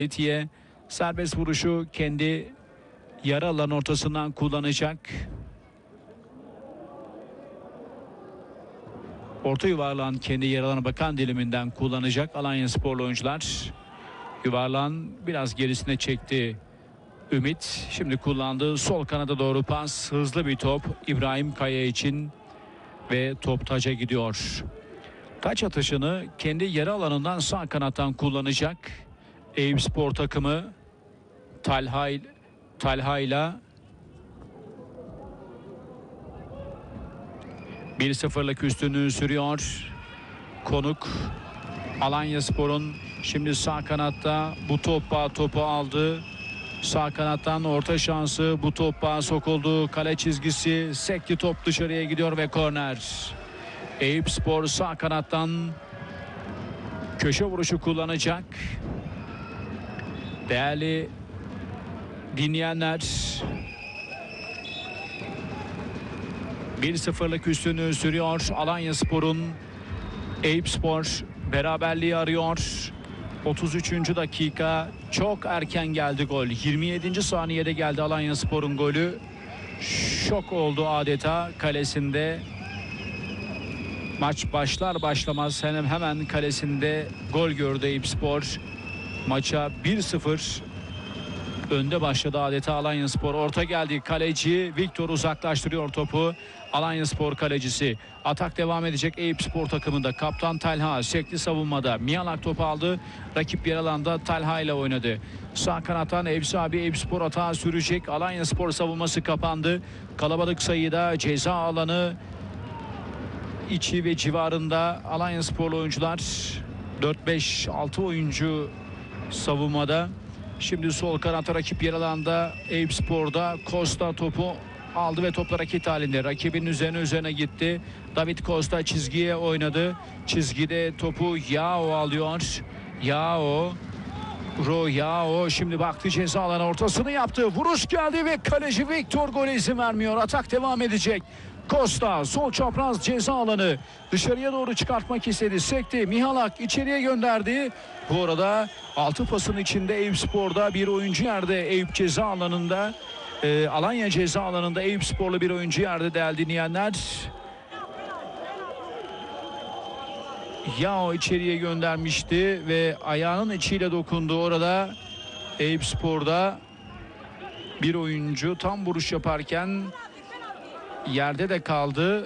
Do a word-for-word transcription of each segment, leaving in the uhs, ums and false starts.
Etiye serbest vuruşu kendi yarı alan ortasından kullanacak. Orta yuvarlağın kendi yarı alana bakan diliminden kullanacak Alanyasporlu oyuncular. Yuvarlağın biraz gerisine çekti Ümit. Şimdi kullandığı sol kanada doğru pas. Hızlı bir top İbrahim Kaya için ve top taca gidiyor. Taç atışını kendi yarı alanından sağ kanattan kullanacak Eyüpspor takımı. Talha Talha ile bir sıfırlık üstünlüğü sürüyor. Konuk Alanyaspor'un şimdi sağ kanatta bu topla topu aldı. Sağ kanattan orta şansı, bu topa sokuldu. Kale çizgisi, sekti top dışarıya gidiyor ve korner. Eyüpspor sağ kanattan köşe vuruşu kullanacak. Değerli dinleyenler, bir sıfırlık üstünlüğü sürüyor Alanyaspor'un. Eyüpspor beraberliği arıyor. otuz üçüncü dakika, çok erken geldi gol. yirmi yedinci saniyede geldi Alanyaspor'un golü. Şok oldu adeta kalesinde. Maç başlar başlamaz hemen hemen kalesinde gol gördü Eyüpspor. Maça bir sıfır önde başladı adeta Alanyaspor. Orta geldi, kaleci Viktor uzaklaştırıyor topu. Alanyaspor kalecisi. Atak devam edecek Eyüpspor takımında. Kaptan Talha sekli savunmada. Miyalak topu aldı. Rakip yer alanda Talha ile oynadı. Sağ kanattan ev sahibi Eyüpspor atağı sürecek. Alanyaspor savunması kapandı. Kalabalık sayıda ceza alanı içi ve civarında Alanyasporlu oyuncular. dört beş altı oyuncu savunmada. Şimdi sol kanatta rakip yer alanda Eyüpspor'da Costa topu aldı ve topla rakip halinde. Rakibin üzerine üzerine gitti. David Costa çizgiye oynadı. Çizgide topu Yao alıyor. Yao. Ro Yao şimdi baktı ceza alanı ortasını yaptı. Vuruş geldi ve kaleci Viktor gole izin vermiyor. Atak devam edecek. Costa sol çapraz ceza alanı dışarıya doğru çıkartmak istedi. Sekti. Mihalak içeriye gönderdi. Bu arada altı pasın içinde Eyüpspor'da bir oyuncu yerde. Eyüp ceza alanında. E, Alanya ceza alanında Eyüpsporlu bir oyuncu yerde değerli dinleyenler. Yao içeriye göndermişti ve ayağının içiyle dokundu. Orada Eyüpspor'da bir oyuncu tam vuruş yaparken yerde de kaldı.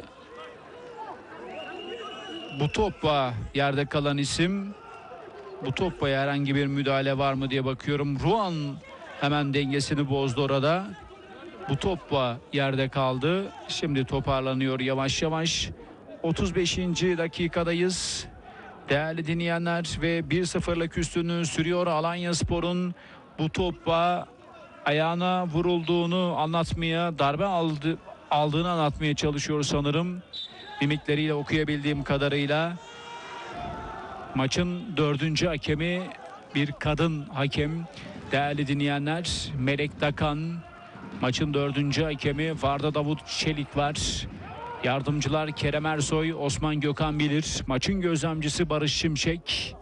Bu topla yerde kalan isim. Bu topla herhangi bir müdahale var mı diye bakıyorum. Ruan hemen dengesini bozdu orada. Bu topla yerde kaldı. Şimdi toparlanıyor yavaş yavaş. otuz beşinci dakikadayız. Değerli dinleyenler ve bir sıfırlık üstünlüğü sürüyor Alanyaspor'un. Bu topla ayağına vurulduğunu anlatmaya, darbe aldı, aldığını anlatmaya çalışıyor sanırım. Mimikleriyle okuyabildiğim kadarıyla. Maçın dördüncü hakemi bir kadın hakem. Değerli dinleyenler, Melek Dakan. Maçın dördüncü hakemi Varda Davut Çelik var. Yardımcılar Kerem Ersoy, Osman Gökhan Bilir. Maçın gözlemcisi Barış Şimşek.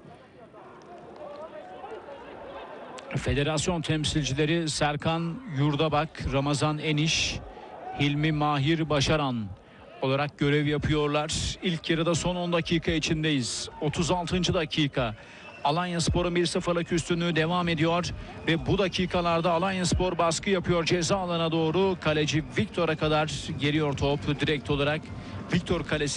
Federasyon temsilcileri Serkan Yurdabak, Ramazan Eniş, Hilmi Mahir Başaran olarak görev yapıyorlar. İlk yarıda son on dakika içindeyiz. otuz altıncı dakika. Alanyaspor'un bir sıfırlık üstünlüğü devam ediyor ve bu dakikalarda Alanyaspor baskı yapıyor ceza alana doğru. Kaleci Viktor'a kadar geliyor top direkt olarak. Viktor kalesi